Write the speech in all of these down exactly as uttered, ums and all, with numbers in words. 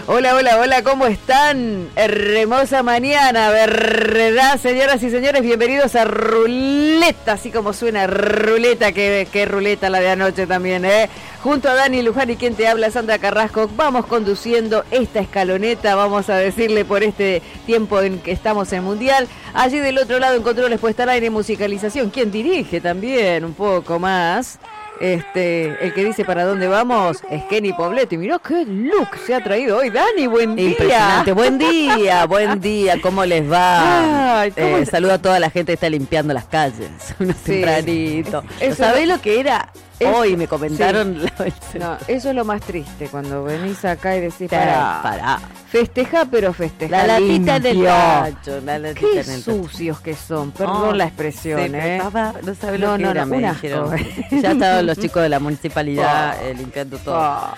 Hola, hola, hola, ¿cómo están? Hermosa mañana, ¿verdad, señoras y señores? Bienvenidos a Ruleta, así como suena Ruleta, que, que ruleta la de anoche también, ¿eh? Junto a Dani Luján y quien te habla, Sandra Carrasco, vamos conduciendo esta escaloneta, vamos a decirle por este tiempo en que estamos en Mundial. Allí del otro lado en controles puesta al aire, musicalización, quien dirige también un poco más. Este, el que dice para dónde vamos es Kenny Pobleto. Y mirá qué look se ha traído hoy, Dani, buen día. Impresionante, buen día, buen día, ¿cómo les va? Ay, ¿cómo eh, es? Saludo a toda la gente que está limpiando las calles, unos Sí. tempranito. Eso- ¿Sabés lo que era? es- Hoy me comentaron. sí. La... No, eso es lo más triste, cuando venís acá y decís, Pará, para, pará. festeja, pero festeja La latita en el limpio. tacho, la latita Qué en el tacho. sucios que son, perdón Oh, la expresión, sí, ¿eh? papá, no sabés No, lo que no, era, no, me un dijeron. asco. Ya estaban los chicos de la municipalidad Oh. eh, limpiando todo. Oh.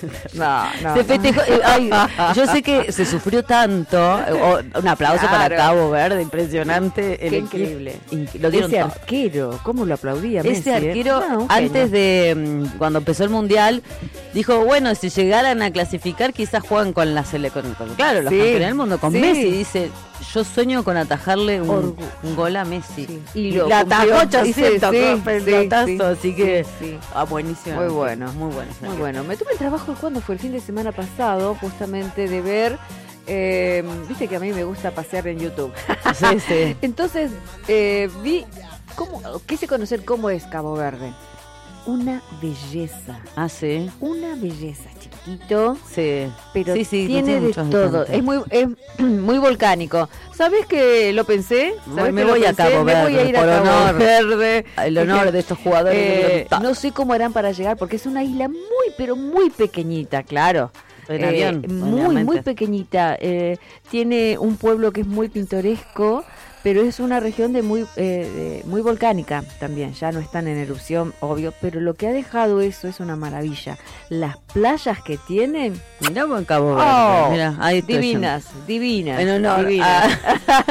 No, no, Se no. festejó, eh, ay, yo sé que se sufrió tanto, eh, oh, un aplauso Claro. para Cabo Verde, impresionante. El Qué equipo, increíble. inc- lo dieron Ese todo. arquero, ¿cómo lo aplaudía Ese Messi, eh? arquero, No, un antes genio. de mm, cuando empezó el mundial, dijo, bueno, si llegaran a clasificar, quizás juegan con la sele con, con- claro, los Sí, campeones del mundo, con sí. Messi. Dice, yo sueño con atajarle un, Orgu- un gol a Messi. Sí. Y lo la cumplió. atajó ochocientos Sí, con sí, pelotazo, sí, así que, sí, sí. ah, buenísimo. Muy bueno. Muy bueno. Muy bueno. Me tuve el trabajo, ¿cuándo fue? El fin de semana pasado, justamente de ver, eh, viste que a mí me gusta pasear en YouTube. Sí, sí. Entonces, eh, vi, cómo, quise conocer cómo es Cabo Verde. Una belleza, Ah, sí. una belleza, chiquito, Sí. pero Sí, sí, no tiene tiene de muchos todo. habitantes. Es muy, es muy volcánico. ¿Sabés que lo pensé? ¿Sabés Me que lo voy a pensé? Cabo Me voy a Verde, ir a por Cabo honor. Verde. El honor de estos jugadores. Eh, de no sé cómo harán para llegar, porque es una isla muy, pero muy pequeñita, claro. En Eh, avión, muy, obviamente. muy pequeñita. Eh, tiene un pueblo que es muy pintoresco, pero es una región de muy, eh, de- muy volcánica también. Ya no están en erupción, obvio, pero lo que ha dejado eso es una maravilla. Las playas que tienen, Mirá buen Cabo Verde. oh, Mirá, ahí estoy divinas, divinas, En honor divinas.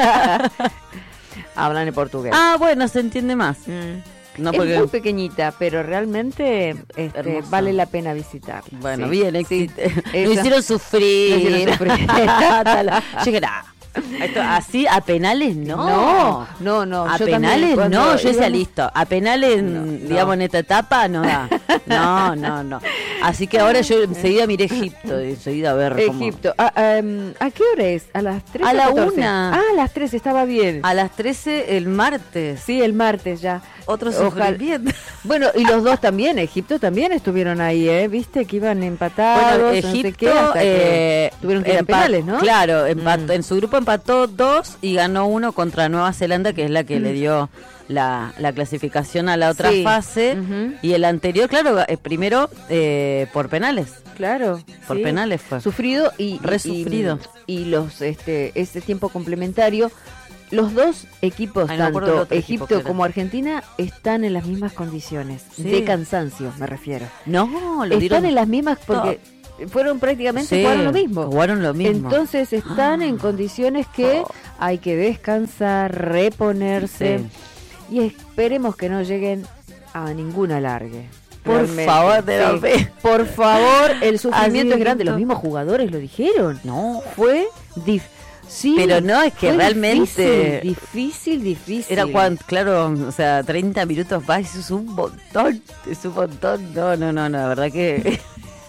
Hablan en portugués. Ah, bueno, se entiende más. Mm. No es porque... muy pequeñita, pero realmente este, Hermoso. vale la pena visitarla. Bueno, Sí, bien, sí. éxito. Esa- Lo hicieron sufrir. Lo hicieron sufrir. Hasta la- Yo dije, "Nah, esto, así, a penales no. No, no, no. A yo penales también, cuando no, yo decía íbamos- listo. A penales, No, digamos, no. en esta etapa no da. No, no, no. Así que ahora yo enseguida miré Egipto, enseguida a ver cómo. Egipto. Ah, em, ¿A qué hora es? ¿A las tres? A o la catorce? una. Ah, a las tres, estaba bien. A las trece el martes. Sí, el martes ya. Otro Ojalá. sufrimiento. Bueno, y los dos también, Egipto también estuvieron ahí, ¿eh? Viste que iban empatados, Bueno, no sé Egipto qué, hasta que eh, tuvieron que ir a empa- penales, ¿no? Claro, empató, Mm. en su grupo empató dos y ganó uno contra Nueva Zelanda, que es la que le dio la, la clasificación a la otra Sí. fase. Ujú. Y el anterior, claro, eh, primero eh, por penales. Claro. Por sí. penales fue. Sufrido y... Re y- sufrido. Y, los, este, ese tiempo complementario, los dos equipos, Ay, no me acuerdo del tanto otro equipo Egipto que era. como Argentina, están en las mismas condiciones. Sí. De cansancio, me refiero. No, lo Están dieron en las mismas porque fueron prácticamente, Sí, jugaron lo mismo. jugaron lo mismo. Entonces están en condiciones que Oh. hay que descansar, reponerse Sí. y esperemos que no lleguen a ningún alargue. Por Realmente, favor, te lo sí. pido. Por favor, el sufrimiento Así es grande. que- Los mismos jugadores lo dijeron. No. Fue difícil. Sí, Pero no, es que fue realmente- Difícil, difícil, difícil. Era cuando, claro, o sea, treinta minutos más, eso es un montón, es un montón. No, no, no, no, la verdad que...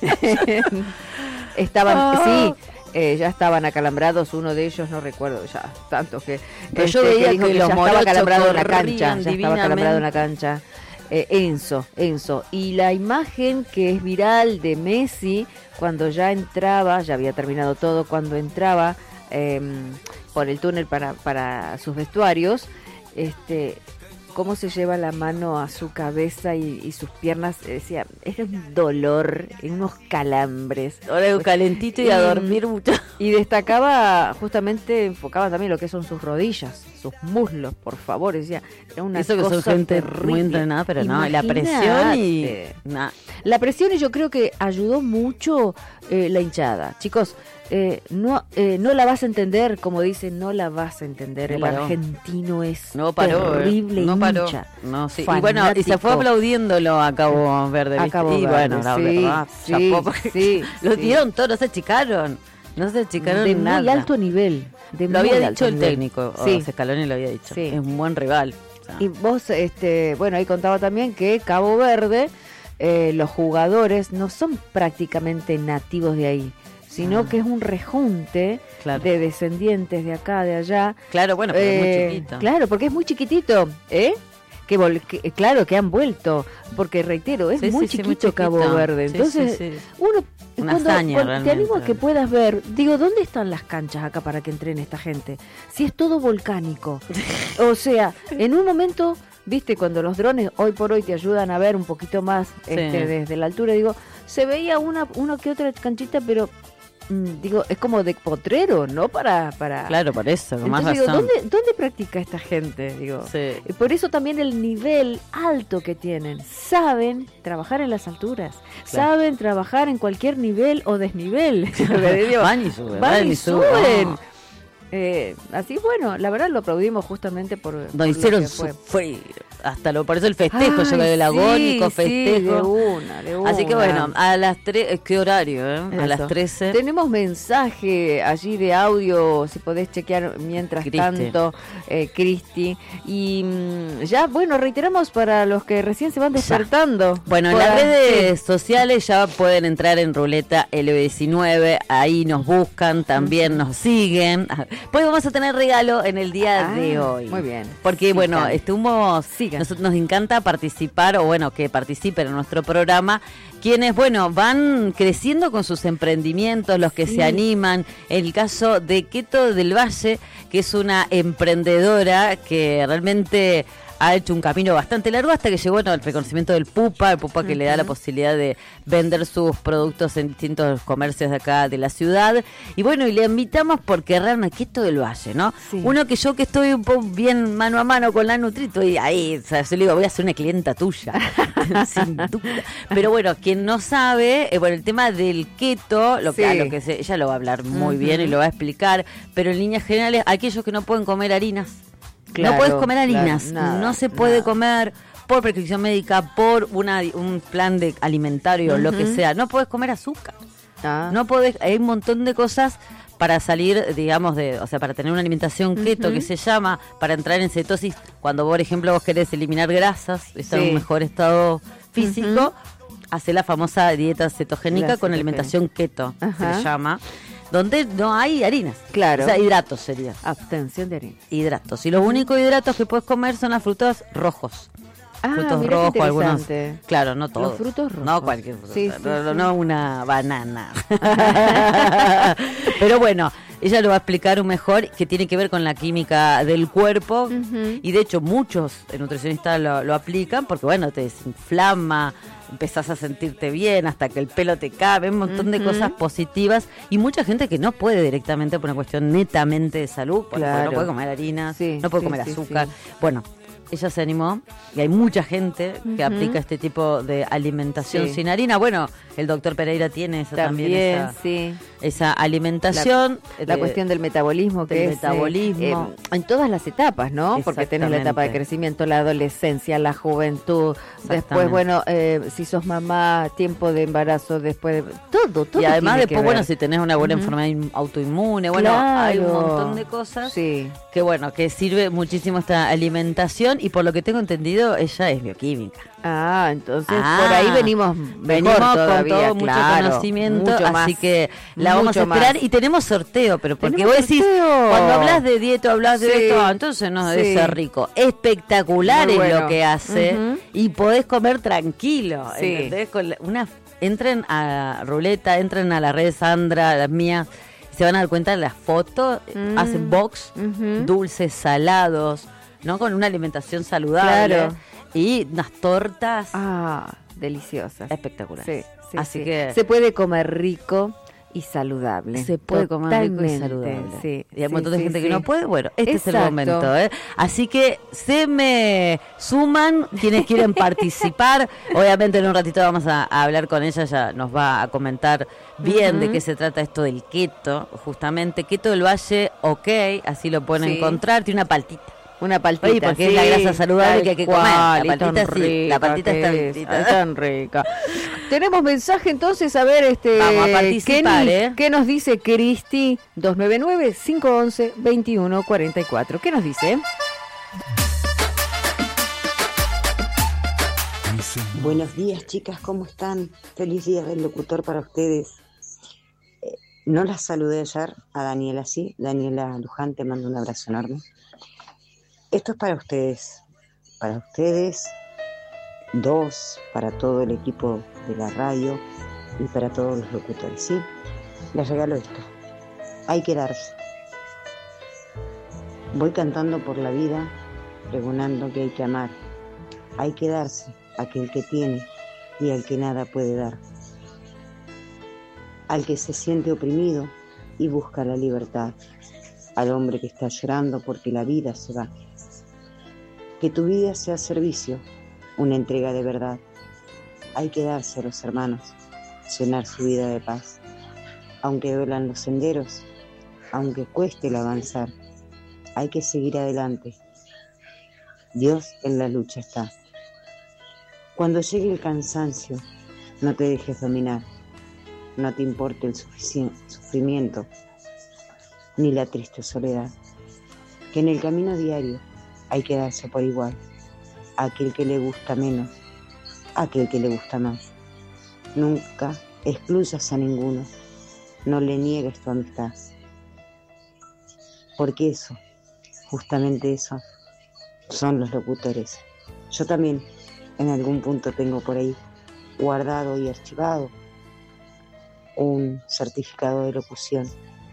Estaban, Ah. sí, eh, ya estaban acalambrados, uno de ellos, no recuerdo ya, tantos que... Pero yo este, veía dijo que ya los estaba morochos acalambrado en la corrían cancha, ya estaba acalambrado en la divinamente. cancha. Eh, Enzo, Enzo. Y la imagen que es viral de Messi, cuando ya entraba, ya había terminado todo, cuando entraba eh, por el túnel para, para sus vestuarios, este... cómo se lleva la mano a su cabeza y, y sus piernas, eh, decía, era un dolor, unos calambres. Ahora un calentito y a dormir mucho. Y destacaba, justamente enfocaba también lo que son sus rodillas, sus muslos, por favor, decía, era una Eso que son cosa gente terrible. muy entrenada, pero no, la presión y... Imagínate. Nah. La presión, y yo creo que ayudó mucho eh, la hinchada. Chicos, eh, no eh, no la vas a entender, como dicen, no la vas a entender. No el paró. argentino es No paró, eh. terrible, No paró. cancha. No, sí. Y bueno, y se fue aplaudiéndolo a Cabo Verde. A Cabo y Verde, bueno, la sí, verdad, sí, chapó, sí, lo sí. dieron todo, no se achicaron. No se achicaron de nada. muy alto nivel. De lo muy había alto dicho el nivel. técnico, Sí. o Scaloni lo había dicho. Sí. Es un buen rival. O sea. Y vos, este, bueno, ahí contaba también que Cabo Verde, eh, los jugadores no son prácticamente nativos de ahí, sino Ah. que es un rejunte Claro. de descendientes de acá, de allá. Claro, bueno, pero es Eh, muy chiquito. Claro, porque es muy chiquitito, ¿eh? Que, vol- que- claro, que han vuelto, porque reitero, es Sí, muy, sí, sí, chiquito muy chiquito. Cabo Verde. Sí, Entonces, sí, sí. uno Una cuando, hazaña, cuando te animo a realmente. que puedas ver, digo, ¿dónde están las canchas acá para que entrene esta gente? Si es todo volcánico. O sea, en un momento, viste, cuando los drones hoy por hoy te ayudan a ver un poquito más Sí. este, desde la altura, digo, se veía una, una que otra canchita, pero mm, digo, es como de potrero, ¿no? Para, para... Claro, por eso, con más Entonces, digo, razón. ¿dónde, ¿dónde practica esta gente? Digo, Sí. y por eso también el nivel alto que tienen. Saben trabajar en las alturas, Claro. saben trabajar en cualquier nivel o desnivel. Digo, Van y suben, van y suben. No. Eh, así, bueno, la verdad lo aplaudimos justamente por, por Nos lo hicieron que fue. sufrir. Hasta lo, por eso el festejo, yo Ay, el agónico sí, festejo. sí, de una, de Así que una. bueno, a las tres, ¿qué horario? Eh? A Eso. las trece. Tenemos mensaje allí de audio, si podés chequear mientras Cristi. tanto, eh, Cristi. Y mm, ya, bueno, reiteramos para los que recién se van despertando. Bueno, en Por las ahí- redes sociales ya pueden entrar en Ruleta L diecinueve, ahí nos buscan, también nos siguen. Pues vamos a tener regalo en el día Ah, de hoy. muy bien. Porque Sigan. bueno, estuvimos, Sigan. nosotros nos encanta participar, o bueno, que participen en nuestro programa, quienes, bueno, van creciendo con sus emprendimientos, los que Sí. se animan. En el caso de Keto del Valle, que es una emprendedora que realmente ha hecho un camino bastante largo hasta que llegó, bueno, al reconocimiento del Pupa, el Pupa que le da la posibilidad de vender sus productos en distintos comercios de acá de la ciudad. Y bueno, y le invitamos porque realmente Keto del Valle, ¿no? Sí. Uno que yo que estoy un poco bien mano a mano con la Nutrito y ahí, o sea, yo le digo, voy a ser una clienta tuya, sin duda. Pero bueno, quien no sabe, eh, bueno, el tema del keto, lo que, Sí. a lo que se, ella lo va a hablar muy Ujú. bien y lo va a explicar, pero en líneas generales, aquellos que no pueden comer harinas, Claro, no puedes comer claro, harinas, nada, no se puede nada. comer por prescripción médica, por una un plan de alimentario, lo que Ujú. sea, no puedes comer azúcar. Ah, No podés, hay un montón de cosas para salir, digamos, de, o sea, para tener una alimentación keto, Ujú. que se llama, para entrar en cetosis, cuando, por ejemplo, vos querés eliminar grasas, estar en Sí. un mejor estado físico, hace la famosa dieta cetogénica La con cetogénica. alimentación keto, Ajá. se llama, donde no hay harinas. Claro. O sea, hidratos sería. abstención de harina. Hidratos. Y los únicos hidratos que puedes comer son las frutas rojos. Ah, frutos mirá qué rojos, algunos. interesante. Claro, no todos. Los frutos rojos. No cualquier fruta. Sí, sí, no, no, sí. no una banana. Pero bueno, ella lo va a explicar un mejor, que tiene que ver con la química del cuerpo. Ujú. Y de hecho, muchos nutricionistas lo, lo aplican porque, bueno, te desinflama, empezás a sentirte bien hasta que el pelo te cabe, un montón de Ujú. cosas positivas. Y mucha gente que no puede directamente por una cuestión netamente de salud, porque Claro. no puede comer harinas, Sí, no puede sí, comer sí, azúcar. sí. Bueno, ella se animó y hay mucha gente que Ujú. aplica este tipo de alimentación Sí. sin harina. Bueno, el doctor Pereira tiene esa, también, También, esa, sí. esa alimentación. La de- cuestión del metabolismo, que del es eh, metabolismo. eh, en todas las etapas, ¿no? Porque tenés la etapa de Exactamente. crecimiento, la adolescencia, la juventud, después, Exactamente. bueno, eh, si sos mamá, tiempo de embarazo, después, todo, todo. Y además tiene que después, bueno, ver. si tenés una buena Ujú. enfermedad in- autoinmune, bueno, hay un Claro. montón de cosas Sí. que, bueno, que sirve muchísimo esta alimentación y por lo que tengo entendido, ella es bioquímica. Ah, entonces Ah, por ahí venimos mejor Venimos todavía, con todo mucho claro, conocimiento, mucho más, así que la vamos a mucho esperar más. y tenemos sorteo, pero porque Tenemos vos decís, sorteo. cuando hablas de dieta, hablas de Sí, esto, ah, entonces no debe sí. ser rico. Espectacular Muy es bueno. lo que hace Ujú. y podés comer tranquilo. Sí. ¿Entendés? Con la- una, entren a Ruleta, entren a la red Sandra, las mías, y se van a dar cuenta de las fotos, Mm. hacen box, Ujú. dulces, salados, ¿no? Con una alimentación saludable Claro. y unas tortas Ah, deliciosas. espectaculares. Sí, sí, Así sí. que se puede comer rico y saludable. se puede comer rico y Totalmente, saludable. Sí, y hay un sí, montón de sí, gente sí. que no puede. Bueno, este es el Exacto. momento. ¿eh? Así que se me suman quienes quieren participar. Obviamente en un ratito vamos a, a hablar con ella, ya nos va a comentar bien Ujú. de qué se trata esto del keto, justamente. Keto del Valle, ok, así lo pueden Sí. encontrar. Tiene una paltita. Una paltita, Oye, porque sí, es la grasa saludable que hay que cual, comer. La y paltita tan sí, rica la paltita que está es, bien. es tan rica. Tenemos mensaje entonces, a ver, este, vamos a participar, ¿qué, ¿eh? ¿qué nos dice Cristi? dos nueve nueve, cinco once, veintiuno cuarenta y cuatro. ¿Qué nos dice? Buenos días, chicas, ¿cómo están? Feliz día del locutor para ustedes. Eh, no las saludé ayer, a Daniela sí, Daniela Luján, te mando un abrazo enorme. Esto es para ustedes, para ustedes, dos, para todo el equipo de la radio y para todos los locutores, ¿sí? Les regalo esto, hay que darse. Voy cantando por la vida, pregonando que hay que amar, hay que darse. Aquel que tiene y al que nada puede dar, al que se siente oprimido y busca la libertad, al hombre que está llorando porque la vida se va. Que tu vida sea servicio, una entrega de verdad. Hay que darse a los hermanos, llenar su vida de paz. Aunque duelan los senderos, aunque cueste el avanzar, hay que seguir adelante. Dios en la lucha está. Cuando llegue el cansancio, no te dejes dominar, no te importe el sufrimiento ni la triste soledad, que en el camino diario hay que darse por igual, a aquel que le gusta menos, a aquel que le gusta más. Nunca excluyas a ninguno, no le niegues tu amistad, porque eso, justamente eso, son los locutores. Yo también en algún punto tengo por ahí guardado y archivado un certificado de locución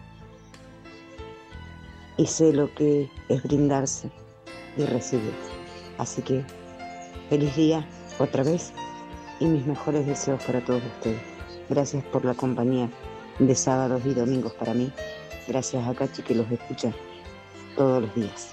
y sé lo que es brindarse y recibir. Así que feliz día otra vez y mis mejores deseos para todos ustedes. Gracias por la compañía de sábados y domingos para mí. Gracias a Cachi que los escucha todos los días.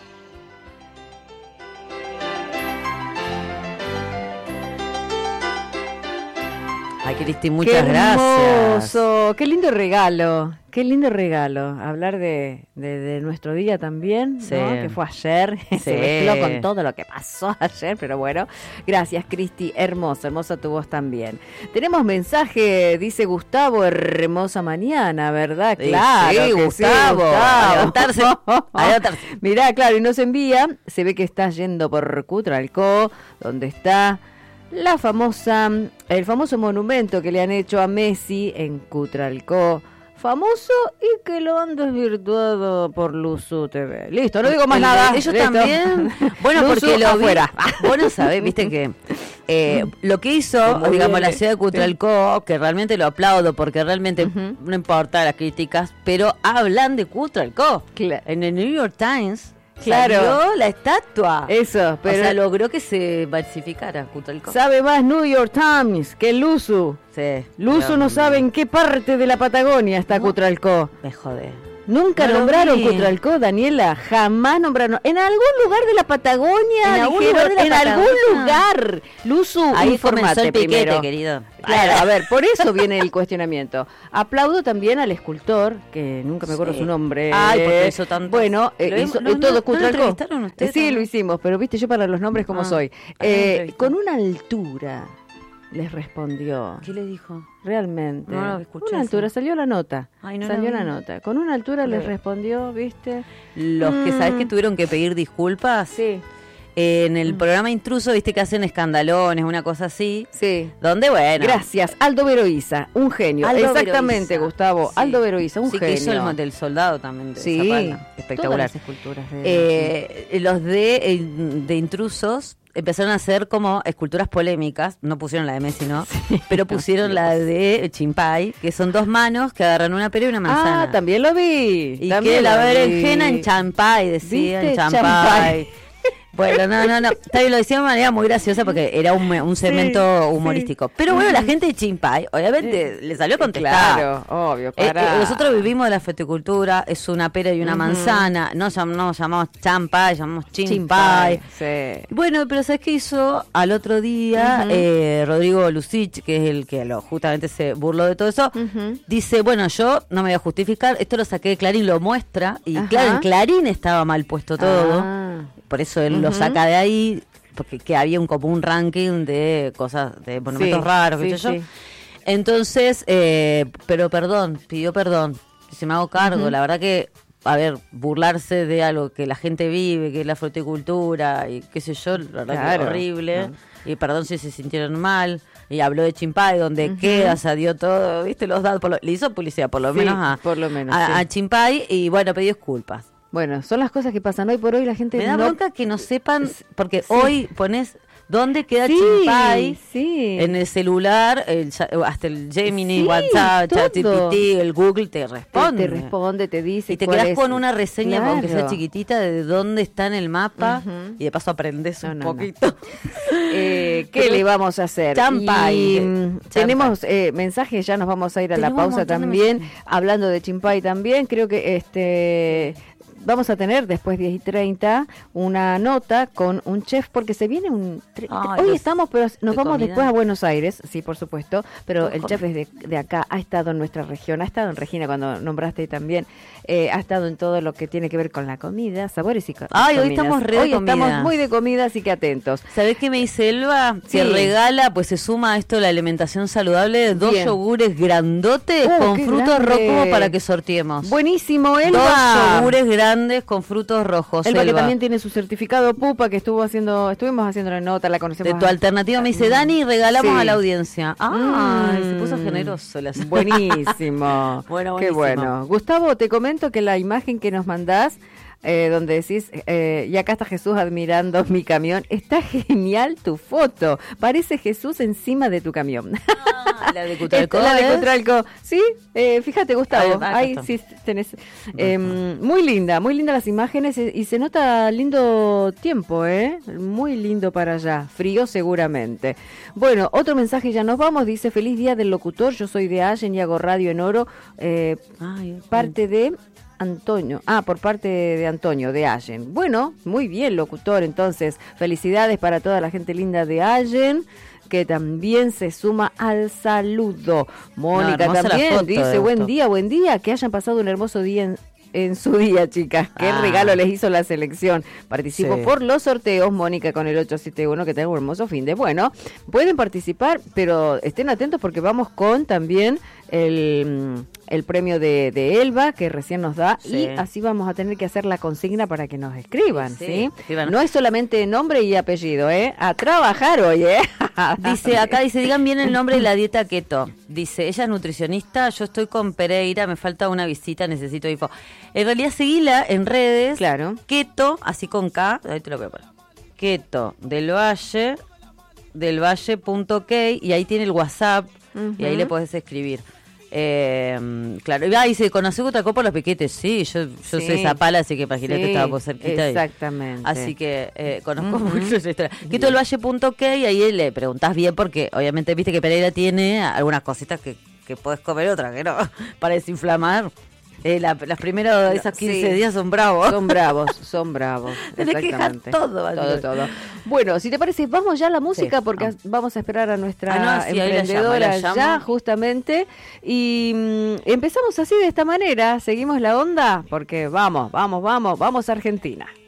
Ay, Cristi, muchas Qué gracias. hermoso, qué lindo regalo, qué lindo regalo. Hablar de, de, de nuestro día también, Sí. ¿no? Que fue ayer, Sí. se mezcló con todo lo que pasó ayer, pero bueno, gracias Cristi, hermosa, hermosa tu voz también. Tenemos mensaje, dice Gustavo, hermosa mañana, ¿verdad? Sí, Claro, sí, que Gustavo, Gustavo. a levantarse, a levantarse. Mirá, claro, y nos envía, se ve que estás yendo por Cutralcó, donde está la famosa, el famoso monumento que le han hecho a Messi en Cutralcó, famoso y que lo han desvirtuado por Luzu T V. Listo, no digo más El- nada. Ellos Listo. también. Bueno, Luzu porque lo vi. afuera. Vos no sabés, viste que eh, lo que hizo, Como digamos, viene. la ciudad de Cutralcó, que realmente lo aplaudo porque realmente Ujú. no importa las críticas, pero hablan de Cutralcó. Claro. En el New York Times Claro. salió la estatua. Eso, pero o sea, logró que se masificara Cutralcó. sabe más New York Times que Luzu. Sí. Luzu pero- no sabe en qué parte de la Patagonia está No. Cutralcó. Me jode. Nunca No lo nombraron vi. Cutralcó, Daniela, jamás nombraron. En algún lugar de la Patagonia, En algún dijeron, lugar de la en algún Patagonia. lugar. Luzu, Ahí comenzó informate el piquete, primero. querido. Claro, a ver, por eso viene el cuestionamiento. Aplaudo también al escultor, que nunca me acuerdo Sí. su nombre. Ay, porque hizo tanto. Bueno, eh, Lo hizo hemos- no, eh, todo no, ¿no lo Cutralcó. entrevistaron ustedes Sí, también? lo hicimos, pero viste, yo para los nombres como Ah, soy. ah, Eh, entrevistó. con una altura les respondió. ¿Qué le dijo? Realmente. No lo escuché Una eso. altura, salió la nota. Ay, no salió la la vi. nota. Con una altura les Pero- respondió, ¿viste? Los que Mm. sabes que tuvieron que pedir disculpas Sí, eh, en el programa Intruso, viste que hacen escandalones, una cosa así, sí. donde bueno. Gracias, Aldo Veroiza, un genio. Aldo Exactamente, Veroiza. Gustavo. Sí. Aldo Veroiza, un sí, genio. que hizo el mo- del soldado también de Sí, Zapala. espectacular. Todas las esculturas de, Eh, los de, eh, de Intrusos empezaron a hacer como esculturas polémicas, no pusieron la de Messi, ¿no? Pero pusieron la de Chimpay, que son dos manos que agarran una pera y una manzana. Ah, también lo vi. Y también que la lo vi. berenjena en champay, decían, ¿Viste? champay. Champay. Bueno, no, no, no. Está bien, lo decía de manera muy graciosa porque era un, un segmento sí, humorístico. Sí. Pero bueno, la gente de Chimpay, obviamente, eh, le salió a contestar. Claro, obvio. Para... Eh, eh, nosotros vivimos de la fruticultura, es una pera y una uh-huh. manzana. No nos llamamos Champay, llamamos Chimpay. Sí. Bueno, pero ¿sabes qué hizo? Al otro día, uh-huh. eh, Rodrigo Lucich, que es el que lo, justamente se burló de todo eso, uh-huh. dice, bueno, yo no me voy a justificar, esto lo saqué de Clarín, lo muestra, y uh-huh. claro, en Clarín estaba mal puesto todo. Ah. Por eso él uh-huh. lo saca de ahí, porque que había un como un ranking de cosas, de monumentos sí, raros, sí, yo. Sí. Entonces, eh, pero perdón, pidió perdón, se me hago cargo, uh-huh. la verdad que, a ver, burlarse de algo que la gente vive, que es la fruticultura, y qué sé yo, la verdad claro. que es horrible, no. y perdón si se sintieron mal, y habló de Chimpay, donde uh-huh. queda, se dio todo, viste, los datos, por lo, le hizo publicidad, por lo sí, menos a, por lo menos, a, sí. a Chimpay, y bueno, pidió disculpas. Bueno, son las cosas que pasan hoy por hoy, la gente me da no... bronca que no sepan, porque sí. hoy pones dónde queda sí, Chimpay sí. en el celular, el, hasta el Gemini, sí, WhatsApp, ChatGPT, el Google te responde. Te responde, te dice. Y te quedás es... con una reseña, claro. aunque sea chiquitita, de dónde está en el mapa, uh-huh. y de paso aprendes no, un no, poquito. No. eh, ¿Qué le vamos a hacer? Chimpay. Y, Chimpay. Tenemos eh, mensajes, ya nos vamos a ir a tenemos la pausa también, hablando de Chimpay también, creo que este... vamos a tener después diez y treinta una nota con un chef porque se viene un... Tre- Ay, hoy estamos, pero nos vamos comida. después a Buenos Aires, sí, por supuesto, pero el chef es de, de acá, ha estado en nuestra región, ha estado en Regina cuando nombraste también, eh, ha estado en todo lo que tiene que ver con la comida, sabores y co- Ay, comidas. hoy estamos re Hoy de comida. estamos muy de comida, así que atentos. ¿Sabés qué me dice Elba? Sí. Que regala, pues se suma a esto la alimentación saludable, dos Bien. yogures grandotes uh, con frutos rojos para que sorteemos. Buenísimo, Elba. Dos yogures grandes con frutos rojos. Elba, Elba, que también tiene su certificado Pupa, que estuvo haciendo, estuvimos haciendo la nota, la conocemos. De tu alternativa me dice, Dani, regalamos sí. a la audiencia. Ah, mm. se puso generoso. La... Buenísimo. Bueno, buenísimo. Qué bueno. Gustavo, te comento que la imagen que nos mandás, eh, donde decís, eh, y acá está Jesús admirando mi camión, está genial tu foto. Parece Jesús encima de tu camión. Ah, la de Cutralco. La de Cutralco. Sí, eh, fíjate, Gustavo. Ahí, ahí sí tenés. Eh, muy linda, muy linda las imágenes y se nota lindo tiempo, ¿eh? Muy lindo para allá. Frío seguramente. Bueno, otro mensaje, ya nos vamos. Dice, feliz día del locutor. Yo soy de Allen y hago radio en Oro. Eh, Ay, parte de... Antonio, ah, por parte de Antonio, de Allen. Bueno, muy bien, locutor, entonces, felicidades para toda la gente linda de Allen, que también se suma al saludo. Mónica no, también dice, buen día, buen día, que hayan pasado un hermoso día en, en su día, chicas. Qué ah. regalo les hizo la selección. Participo sí. por los sorteos, Mónica con el ocho siete uno, que tenga un hermoso fin de. Bueno, pueden participar, pero estén atentos porque vamos con también el... el premio de, de Elba, que recién nos da, sí. y así vamos a tener que hacer la consigna para que nos escriban, ¿sí? ¿sí? Escriban. No es solamente nombre y apellido, ¿eh? A trabajar hoy, ¿eh? Dice, acá dice, digan bien el nombre de la dieta keto. Dice, ella es nutricionista, yo estoy con Pereira, me falta una visita, necesito info. En realidad, seguila en redes. Claro. Keto, así con K, ahí te lo voy a poner. Keto, del Valle, del Valle punto K, y ahí tiene el WhatsApp, uh-huh. y ahí le podés escribir. Eh, claro, ah, dice, ¿conoce Cutralco por los piquetes? Sí, yo, yo sí. soy Zapala, así que imagínate, sí, estaba por cerquita. Exactamente. Y, así que eh, conozco uh-huh. mucho esa historia. Keto del Valle punto K, y ahí le preguntás bien, porque obviamente viste que Pereira tiene algunas cositas que, que podés comer, otras que no, para desinflamar. Eh, la, las primeras, esos quince sí. días son bravos. Son bravos, son bravos. Tenés que dejar todo. Todo, todo. Bueno, si te parece, vamos ya a la música, sí, porque vamos. vamos a esperar a nuestra ah, no, sí, emprendedora la llamo, la llamo. ya, justamente. Y mmm, empezamos así, de esta manera. Seguimos la onda, porque vamos, vamos, vamos, vamos a Argentina.